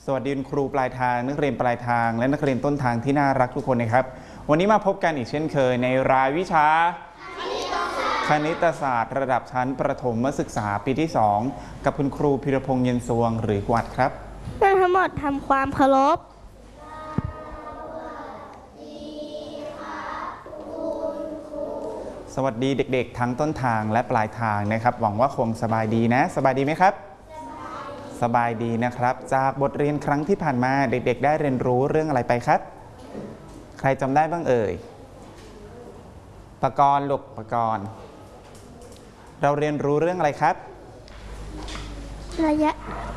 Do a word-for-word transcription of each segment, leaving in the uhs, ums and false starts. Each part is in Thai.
สวัสดีครูปลายทางนักเรียนปลายทางและนักเรียนต้นทางที่น่ารักทุกคนนะครับวันนี้มาพบกันอีกเช่นเคยในรายวิชาคณิตศาสตร์ระดับชั้นประถมศึกษาปีที่สองกับคุณครูพิรพงษ์เย็นสวงหรือกวัดครับเพื่อนทั้งหมดทำความเคารพสวัสดีเด็กๆทั้งต้นทางและปลายทางนะครับหวังว่าคงสบายดีนะสบายดีไหมครับสบายดีนะครับจากบทเรียนครั้งที่ผ่านมาเด็กๆได้เรียนรู้เรื่องอะไรไปครับใครจำได้บ้างเอ่ยปกรณ์ลูกปกรณ์เราเรียนรู้เรื่องอะไรครับระยะ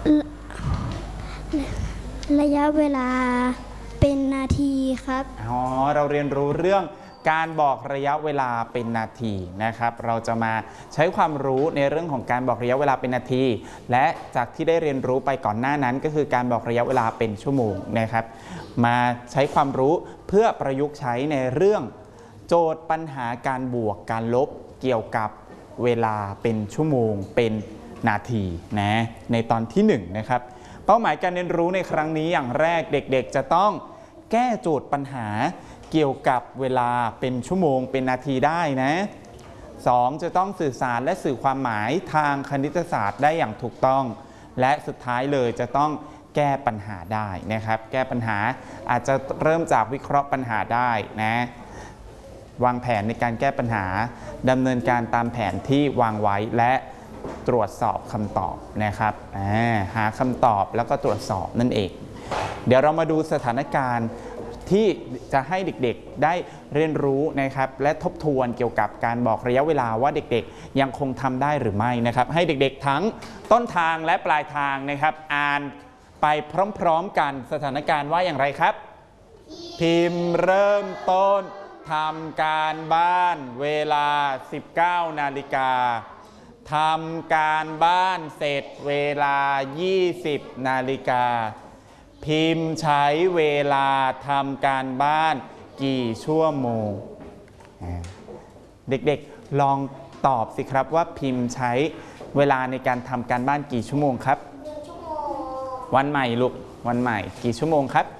ระยะเวลาเป็นนาทีครับอ๋อเราเรียนรู้เรื่องการบอกระยะเวลาเป็นนาทีนะครับเราจะมาใช้ความรู้ในเรื่องของการบอกระยะเวลาเป็นนาทีและจากที่ได้เรียนรู้ไปก่อนหน้านั้นก็คือการบอกระยะเวลาเป็นชั่วโมงนะครับมาใช้ความรู้เพื่อประยุกต์ใช้ในเรื่องโจทย์ปัญหาการบวกการลบเกี่ยวกับเวลาเป็นชั่วโมงเป็นนาทีนะในตอนที่หนึ่งนะครับเป้าหมายการเรียนรู้ในครั้งนี้อย่างแรกเด็กๆจะต้องแก้โจทย์ปัญหาเกี่ยวกับเวลาเป็นชั่วโมงเป็นนาทีได้นะสองจะต้องสื่อสารและสื่อความหมายทางคณิตศาสตร์ได้อย่างถูกต้องและสุดท้ายเลยจะต้องแก้ปัญหาได้นะครับแก้ปัญหาอาจจะเริ่มจากวิเคราะห์ปัญหาได้นะวางแผนในการแก้ปัญหาดำเนินการตามแผนที่วางไว้และตรวจสอบคำตอบนะครับหาคำตอบแล้วก็ตรวจสอบนั่นเองเดี๋ยวเรามาดูสถานการณ์ที่จะให้เด็กๆได้เรียนรู้นะครับและทบทวนเกี่ยวกับการบอกระยะเวลาว่าเด็กๆยังคงทำได้หรือไม่นะครับให้เด็กๆทั้งต้นทางและปลายทางนะครับอ่านไปพร้อมๆกันสถานการณ์ว่าอย่างไรครับพิมพ์เริ่มต้นทำการบ้านเวลา สิบเก้านาฬิกาทำการบ้านเสร็จเวลา ยี่สิบนาฬิกาพิมพ์ใช้เวลาทำการบ้านกี่ชั่วโมงเด็กๆลองตอบสิครับว่าพิมพ์ใช้เวลาในการทำการบ้านกี่ชั่วโมงครับวันใหม่ลูกวันใหม่กี่ชั่วโมงครับ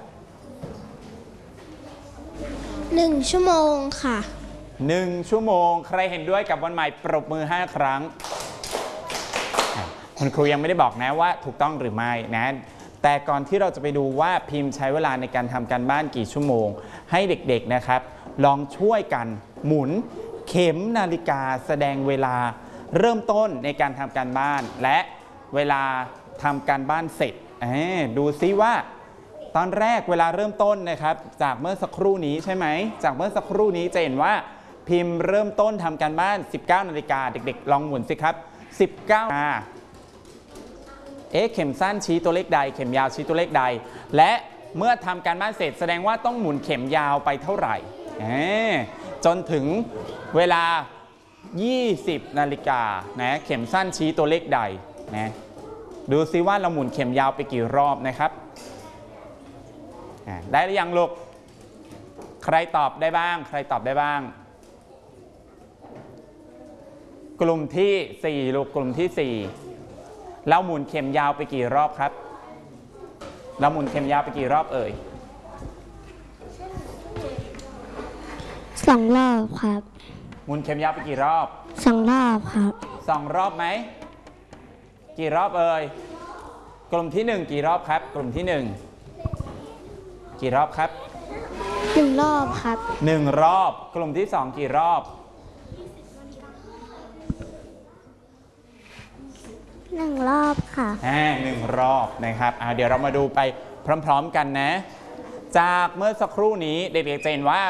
หนึ่งชั่วโมงค่ะหนึ่งชั่วโมงใครเห็นด้วยกับวันใหม่ปรบมือห้าครั้งคุณครูยังไม่ได้บอกนะว่าถูกต้องหรือไม่นะแต่ก่อนที่เราจะไปดูว่าพิมพ์ใช้เวลาในการทำการบ้านกี่ชั่วโมงให้เด็กๆนะครับลองช่วยกันหมุนเข็มนาฬิกาแสดงเวลาเริ่มต้นในการทำการบ้านและเวลาทำการบ้านเสร็จดูซิว่าตอนแรกเวลาเริ่มต้นนะครับจากเมื่อสักครู่นี้ใช่ไหมจากเมื่อสักครู่นี้จะเห็นว่าพิมพ์เริ่มต้นทำการบ้าน สิบเก้านาฬิกาเด็กๆลองหมุนสิครับสิบเก้าเอ๊ะเข็มสั้นชี้ตัวเลขใดเข็มยาวชี้ตัวเลขใดและเมื่อทำการบ้านเสร็จแสดงว่าต้องหมุนเข็มยาวไปเท่าไหร่จนถึงเวลา ยี่สิบนาฬิกานะเข็มสั้นชี้ตัวเลขใดนะดูซิว่าเราหมุนเข็มยาวไปกี่รอบนะครับได้หรือยังลูกใครตอบได้บ้างใครตอบได้บ้างกลุ่มที่สี่ลูกกลุ่มที่สี่เราหมุนเข็มยาวไปกี่รอบครับเราหมุนเข็มยาวไปกี่รอบเอ่ยสองรอบครับหมุนเข็มยาวไปกี่รอบสองรอบครับสองรอบไหมกี่รอบเอ่ยกลุ่มที่หนึ่งกี่รอบครับกลุ่มที่หนึ่งกี่รอบครับหนึ่งรอบครับหนึ่งรอบกลุ่มที่สองกี่รอบหนึ่งรอบค่ะอ่าหนึ่งรอบนะครับอ่าเดี๋ยวเรามาดูไปพร้อมๆกันนะจากเมื่อสักครู่นี้เด็กๆจะเห็นว่า